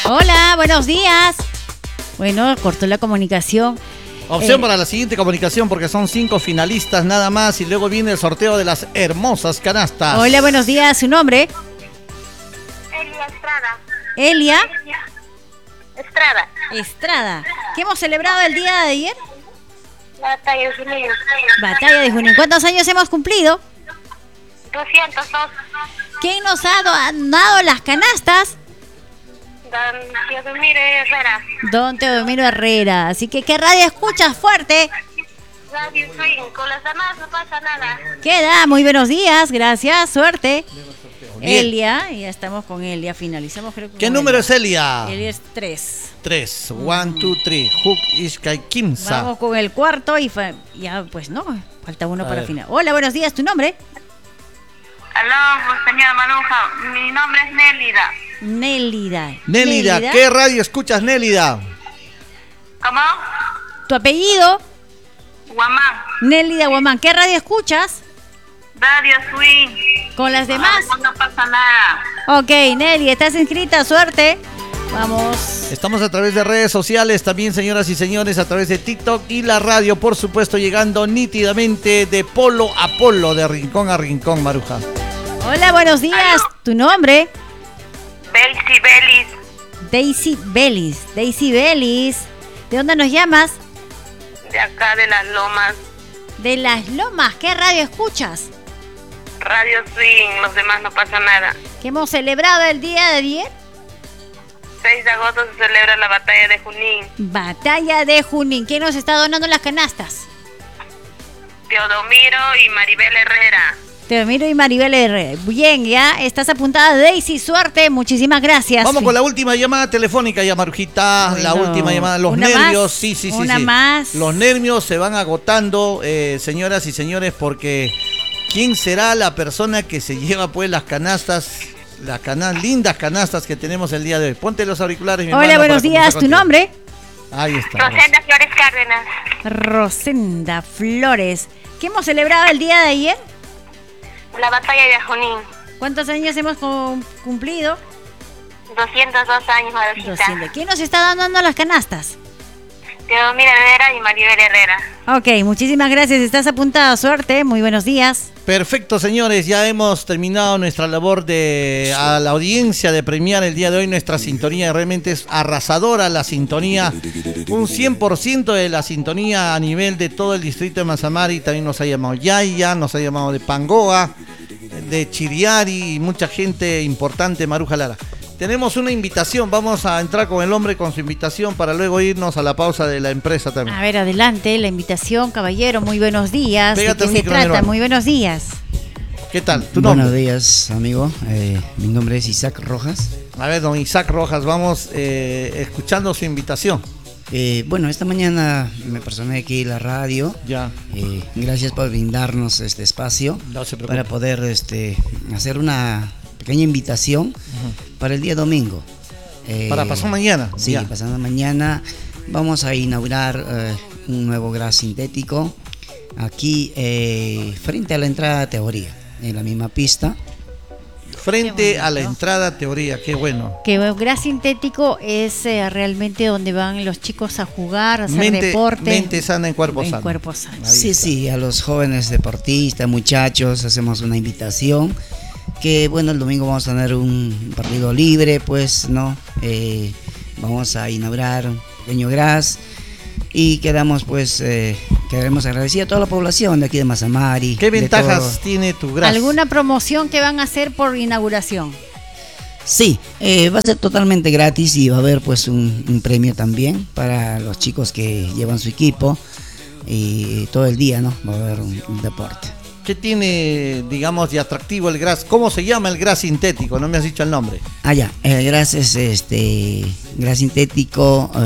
Hola, buenos días. Bueno, cortó la comunicación. Opción para la siguiente comunicación porque son 5 finalistas nada más y luego viene el sorteo de las hermosas canastas. Hola, buenos días. ¿Su nombre? Elia Estrada. Elia Estrada. Estrada. ¿Qué hemos celebrado el día de ayer? La batalla de Junín. Batalla de Junín. ¿Cuántos años hemos cumplido? 202. ¿Quién nos ha dado las canastas? Don Teodomiro Herrera. Don Teodomiro Herrera. Así que, ¿qué radio escuchas fuerte? Radio Swing. Con las demás no pasa nada. Queda. Muy buenos días. Gracias. Suerte. Bien. Elia. Ya estamos con Elia. Finalizamos, creo que ¿Qué con número es Elia? Elia es 3. 3. 1, 2, 3. Hook Iskai Kimsa. Vamos con el cuarto y ya, pues no. Falta uno A para ver. final. Hola, buenos días. ¿Tu nombre? Aló, señora Maruja. Mi nombre es Nélida. Nélida. Nélida, ¿qué radio escuchas, Nélida? ¿Cómo? ¿Tu apellido? Guamán. Nélida Guamán. ¿Qué radio escuchas? Radio Swing. ¿Con las demás? No pasa nada. Ok, Nelly, estás inscrita. Suerte. Vamos. Estamos a través de redes sociales también, señoras y señores, a través de TikTok y la radio, por supuesto, llegando nítidamente de polo a polo, de rincón a rincón, Maruja. Hola, buenos días. ¿Tu nombre? Belsi Belis. Daisy Bellis. Daisy Bellis. ¿De dónde nos llamas? De acá de Las Lomas. De Las Lomas. ¿Qué radio escuchas? Radio Swing. Los demás no pasa nada. ¿Qué hemos celebrado el día de ayer? 6 de agosto se celebra la batalla de Junín. Batalla de Junín. ¿Quién nos está donando las canastas? Teodomiro y Maribel Herrera. Teodomiro y Maribel Herrera. Bien, ya estás apuntada, Daisy. Suerte. Muchísimas gracias. Vamos con la última llamada telefónica ya, Marujita. Bueno, la última llamada. Los ¿una nervios, más? sí. Una más. Los nervios se van agotando, señoras y señores, porque ¿quién será la persona que se lleva pues las canastas? Lindas canastas que tenemos el día de hoy. Ponte los auriculares, mi Hola, hermana, buenos para días. conversar ¿Tu contigo. nombre? Ahí está. Rosenda Flores Cárdenas. Rosenda Flores. ¿Qué hemos celebrado el día de ayer? La batalla de Junín. ¿Cuántos años hemos cumplido? 202 años, Marujita. 200. ¿Quién nos está dando las canastas? Teodomiro Herrera y Maribel Herrera. Ok, muchísimas gracias. Estás apuntada. Suerte. Muy buenos días. Perfecto, señores, ya hemos terminado nuestra labor a la audiencia de premiar el día de hoy nuestra sintonía. Realmente es arrasadora la sintonía, un 100% de la sintonía a nivel de todo el distrito de Mazamari. También nos ha llamado Yaya, nos ha llamado de Pangoa, de Chiriari y mucha gente importante, Maruja Lara. Tenemos una invitación, vamos a entrar con el hombre con su invitación para luego irnos a la pausa de la empresa también. A ver, adelante. La invitación, caballero. Muy buenos días. Pégate ¿De al qué se micro, mi trata? hermano. Muy buenos días. ¿Qué tal? ¿Tu nombre? Buenos días, amigo. Mi nombre es Isaac Rojas. A ver, don Isaac Rojas, vamos escuchando su invitación. Bueno, esta mañana me personé aquí en la radio. Ya. Gracias por brindarnos este espacio No se preocupe. para poder hacer una pequeña invitación para el día domingo. Para pasar mañana. Sí, Ya. pasando mañana vamos a inaugurar un nuevo gras sintético aquí frente a la entrada de Teoría, en la misma pista. Frente Qué a la bonito. entrada teoría, qué bueno. Que gras sintético es realmente donde van los chicos a jugar, a hacer Mente, deporte. mente sana en cuerpo En sano. cuerpo sano. Ahí Sí, está. sí, a los jóvenes deportistas, muchachos, hacemos una invitación. Que bueno, el domingo vamos a tener un partido libre, pues, ¿no? Vamos a inaugurar un pequeño gras y quedamos, pues, queremos agradecer a toda la población de aquí de Mazamari. ¿Qué de ventajas todo. tiene tu gras? ¿Alguna promoción que van a hacer por inauguración? Sí, va a ser totalmente gratis y va a haber, pues, un premio también para los chicos que llevan su equipo y todo el día, ¿no? Va a haber un deporte. ¿Qué tiene, digamos, de atractivo el gras? ¿Cómo se llama el gras sintético? No me has dicho el nombre. Ah, ya, el gras es gras sintético.